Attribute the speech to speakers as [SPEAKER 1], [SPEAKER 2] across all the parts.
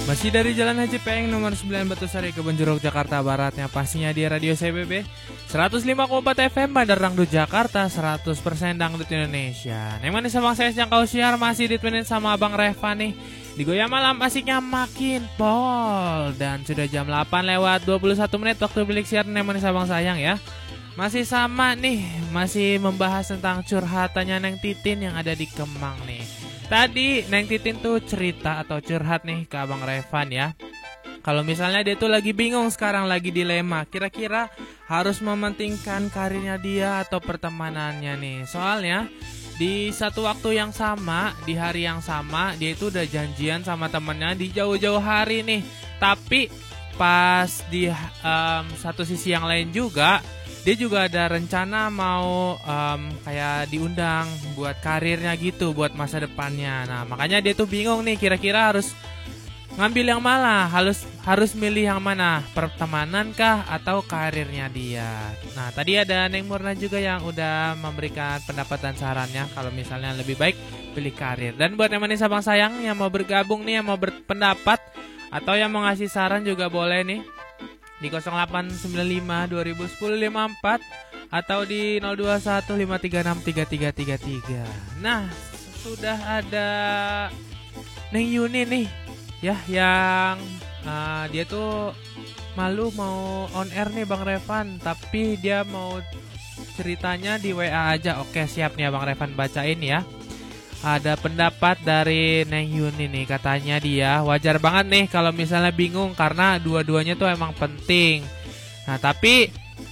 [SPEAKER 1] Masih dari Jalan Haji Peng nomor 9 Batusari Kebonjeruk Jakarta Baratnya, pastinya di Radio CBB 105,4 FM Bandar Dangdut Jakarta, 100% Dangdut Indonesia. Yang mana sama saya Jangkau Siar masih ditemenin sama Abang Reva nih. Di Goyang Malam asiknya makin pol. Dan sudah jam 8 lewat 21 menit waktu bilik siar. Yang mana Abang sayang ya. Masih sama nih, masih membahas tentang curhatannya Neng Titin yang ada di Kemang nih. Tadi Neng Titin tuh cerita atau curhat nih ke Abang Revan ya. Kalau misalnya dia tuh lagi bingung sekarang, lagi dilema, kira-kira harus mementingkan karirnya dia atau pertemanannya nih. Soalnya di satu waktu yang sama, di hari yang sama, dia itu udah janjian sama temennya di jauh-jauh hari nih. Tapi pas di satu sisi yang lain juga, dia juga ada rencana mau kayak diundang buat karirnya gitu, buat masa depannya. Nah makanya dia tuh bingung nih, kira-kira harus ngambil yang mana, harus milih yang mana, pertemanan kah atau karirnya dia. Nah tadi ada Neng Murna juga yang udah memberikan pendapat dan sarannya kalau misalnya lebih baik pilih karir. Dan buat yang manis abang sayang yang mau bergabung nih, yang mau berpendapat atau yang mau ngasih saran juga boleh nih di 0895 2010 54 atau di 021 536 3333. Nah, sudah ada Neng Yuni nih ya yang dia tuh malu mau on air nih Bang Revan, tapi dia mau ceritanya di WA aja. Oke, siap nih Bang Revan bacain ya. Ada pendapat dari Neng Yuni nih, katanya dia wajar banget nih kalau misalnya bingung karena dua-duanya tuh emang penting. Nah tapi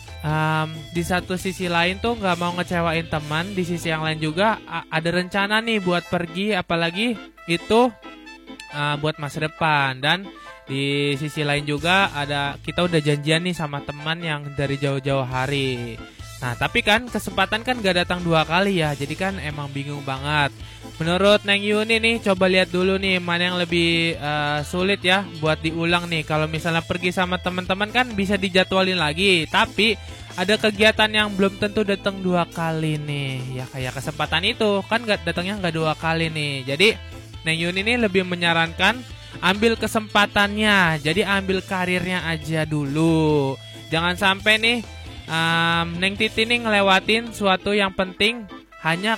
[SPEAKER 1] di satu sisi lain tuh nggak mau ngecewain teman, di sisi yang lain juga ada rencana nih buat pergi, apalagi itu buat masa depan. Dan di sisi lain juga ada kita udah janjian nih sama teman yang dari jauh-jauh hari. Nah tapi kan kesempatan kan gak datang dua kali ya, jadi kan emang bingung banget. Menurut Neng Yuni nih, coba lihat dulu nih mana yang lebih sulit ya buat diulang nih. Kalau misalnya pergi sama teman-teman kan bisa dijadwalin lagi, tapi ada kegiatan yang belum tentu datang dua kali nih. Ya kayak kesempatan itu kan datangnya gak dua kali nih. Jadi Neng Yuni nih lebih menyarankan ambil kesempatannya, jadi ambil karirnya aja dulu. Jangan sampai nih Neng Titi nih ngelewatin suatu yang penting hanya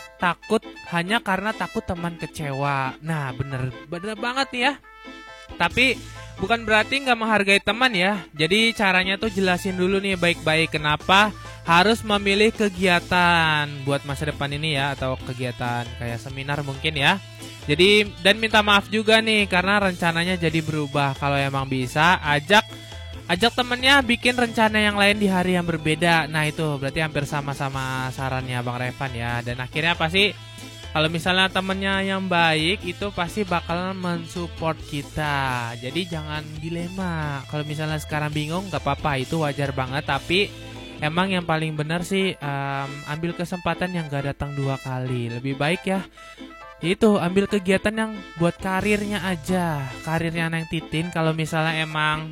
[SPEAKER 1] karena takut teman kecewa. Nah bener banget nih ya. Tapi bukan berarti gak menghargai teman ya. Jadi caranya tuh jelasin dulu nih baik-baik kenapa harus memilih kegiatan buat masa depan ini ya, atau kegiatan kayak seminar mungkin ya. Jadi dan minta maaf juga nih karena rencananya jadi berubah. Kalau emang bisa ajak temennya bikin rencana yang lain di hari yang berbeda. Nah itu berarti hampir sama-sama sarannya Bang Revan ya. Dan akhirnya pasti kalau misalnya temennya yang baik itu pasti bakal mensupport kita. Jadi jangan dilema. Kalau misalnya sekarang bingung gak apa-apa, itu wajar banget. Tapi emang yang paling benar sih ambil kesempatan yang gak datang dua kali. Lebih baik ya itu ambil kegiatan yang buat karirnya aja. Karirnya Neng Titin kalau misalnya emang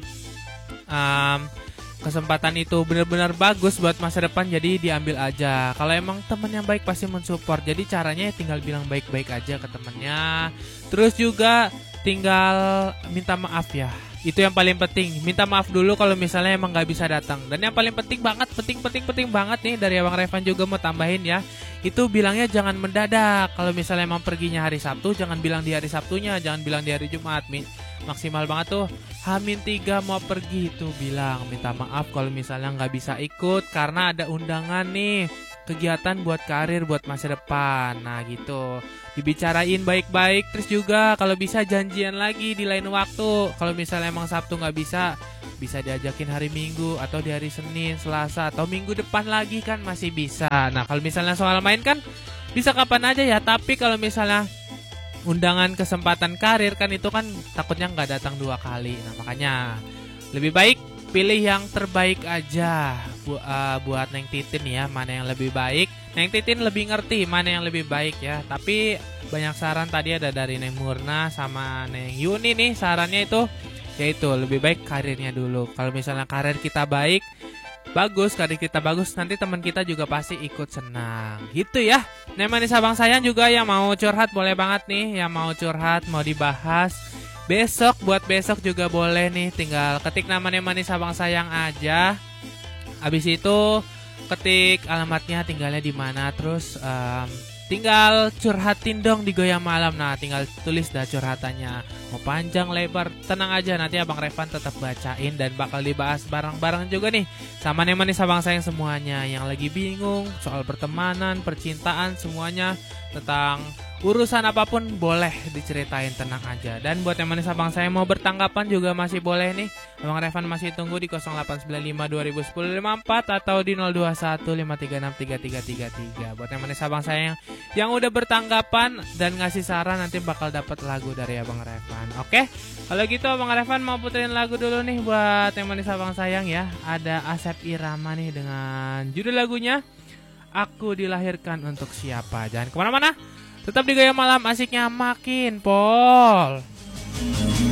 [SPEAKER 1] kesempatan itu benar-benar bagus buat masa depan, jadi diambil aja. Kalau emang temen yang baik pasti mensupport. Jadi caranya tinggal bilang baik-baik aja ke temennya. Terus juga tinggal minta maaf ya. Itu yang paling penting. Minta maaf dulu kalau misalnya emang gak bisa datang. Dan yang paling penting banget nih dari Abang Revan juga mau tambahin ya. Itu bilangnya jangan mendadak. Kalau misalnya emang perginya hari Sabtu, jangan bilang di hari Sabtunya, jangan bilang di hari Jumat. Maksimal banget tuh H-3 mau pergi itu bilang minta maaf kalau misalnya gak bisa ikut karena ada undangan nih, kegiatan buat karir, buat masa depan. Nah gitu, dibicarain baik-baik. Terus juga kalau bisa janjian lagi di lain waktu. Kalau misalnya emang Sabtu gak bisa diajakin hari Minggu atau di hari Senin, Selasa, atau minggu depan lagi kan masih bisa. Nah kalau misalnya soal main kan bisa kapan aja ya. Tapi kalau misalnya undangan kesempatan karir kan itu kan takutnya gak datang dua kali. Nah makanya lebih baik pilih yang terbaik aja buat Neng Titin ya, mana yang lebih baik. Neng Titin lebih ngerti mana yang lebih baik ya. Tapi banyak saran tadi ada dari Neng Murna sama Neng Yuni nih, sarannya itu yaitu lebih baik karirnya dulu. Kalau misalnya karir kita baik, bagus, karir kita bagus, nanti teman kita juga pasti ikut senang. Gitu ya. Nah manis abang sayang juga yang mau curhat boleh banget nih, yang mau curhat, mau dibahas besok, buat besok juga boleh nih. Tinggal ketik namanya Manis Abang Sayang aja. Habis itu ketik alamatnya, tinggalnya di mana, terus tinggal curhatin dong di Goyang Malam. Nah, tinggal tulis dah curhatannya. Mau panjang lebar, tenang aja, nanti Abang Revan tetap bacain dan bakal dibahas bareng-bareng juga nih sama Manis Abang Sayang semuanya yang lagi bingung soal pertemanan, percintaan, semuanya tentang urusan apapun boleh diceritain, tenang aja. Dan buat yang Manis Abang Sayang mau bertanggapan juga masih boleh nih. Abang Revan masih tunggu di 0895 2010 54 atau di 021 536 3333. Buat yang Manis Abang Sayang yang udah bertanggapan dan ngasih saran, nanti bakal dapat lagu dari Abang Revan. Oke, kalau gitu Abang Revan mau puterin lagu dulu nih buat yang Manis Abang Sayang ya. Ada Asep Irama nih dengan judul lagunya Aku Dilahirkan Untuk Siapa. Jangan kemana-mana, tetap di Goyang Malam, asiknya makin pol.